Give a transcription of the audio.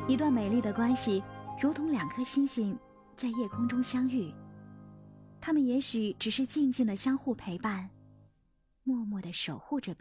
一段美丽的关系，如同两颗星星在夜空中相遇，他们也许只是静静的相互陪伴，默默地守护着